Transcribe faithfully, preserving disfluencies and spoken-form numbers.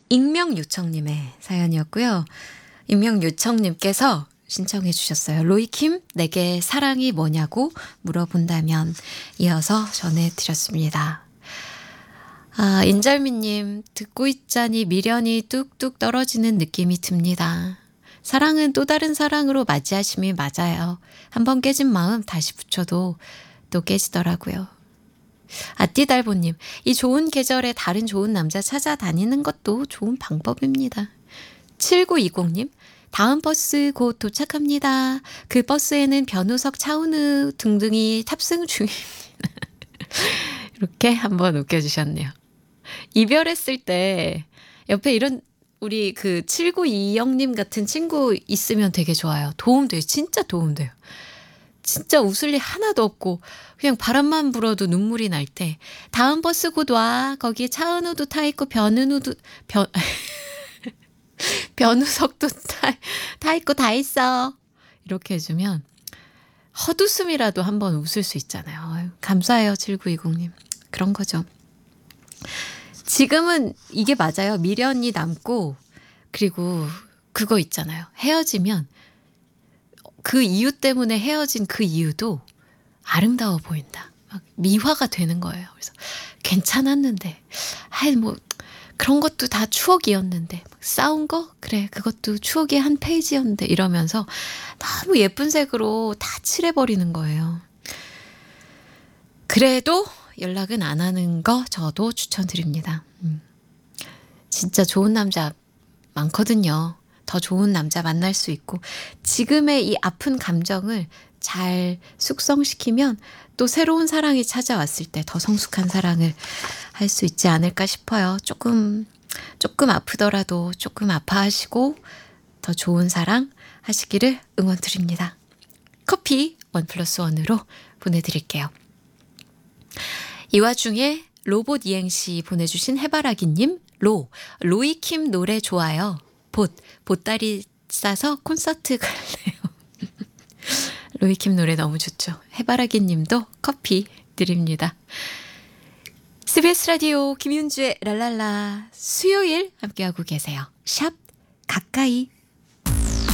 익명 요청님의 사연이었고요. 익명 요청님께서 신청해 주셨어요. 로이킴 내게 사랑이 뭐냐고 물어본다면 이어서 전해드렸습니다. 아, 인절미님 듣고 있자니 미련이 뚝뚝 떨어지는 느낌이 듭니다. 사랑은 또 다른 사랑으로 맞이하심이 맞아요. 한번 깨진 마음 다시 붙여도 또 깨지더라고요. 아띠달보님, 이 좋은 계절에 다른 좋은 남자 찾아다니는 것도 좋은 방법입니다. 칠구이공님, 다음 버스 곧 도착합니다. 그 버스에는 변우석, 차은우 등등이 탑승 중입니다. 이렇게 한번 웃겨주셨네요. 이별했을 때 옆에 이런 우리 그 칠구이공님 같은 친구 있으면 되게 좋아요. 도움돼요. 진짜 도움돼요. 진짜 웃을 일 하나도 없고 그냥 바람만 불어도 눈물이 날 때 다음 버스 곧 와. 거기 차은우도 타 있고 변은우도 변 변우석도 타, 타 있고 다 있어. 이렇게 해주면 헛웃음이라도 한번 웃을 수 있잖아요. 아유, 감사해요. 칠구이공님. 그런 거죠. 지금은 이게 맞아요. 미련이 남고 그리고 그거 있잖아요. 헤어지면 그 이유 때문에 헤어진 그 이유도 아름다워 보인다. 막 미화가 되는 거예요. 그래서 괜찮았는데, 아이 뭐 그런 것도 다 추억이었는데, 싸운 거 그래 그것도 추억의 한 페이지였는데 이러면서 너무 예쁜 색으로 다 칠해버리는 거예요. 그래도 연락은 안 하는 거 저도 추천드립니다. 음. 진짜 좋은 남자 많거든요. 더 좋은 남자 만날 수 있고 지금의 이 아픈 감정을 잘 숙성시키면 또 새로운 사랑이 찾아왔을 때 더 성숙한 사랑을 할 수 있지 않을까 싶어요. 조금 조금 아프더라도 조금 아파하시고 더 좋은 사랑 하시기를 응원드립니다. 커피 원 플러스 원으로 보내드릴게요. 이 와중에 로봇 이행시 보내주신 해바라기님, 로, 로이킴 노래 좋아요. 봇, 보따리 싸서 콘서트 갈래요. 로이킴 노래 너무 좋죠. 해바라기 님도 커피 드립니다. 씨비에스 라디오 김윤주의 랄랄라 수요일 함께하고 계세요. 샵 가까이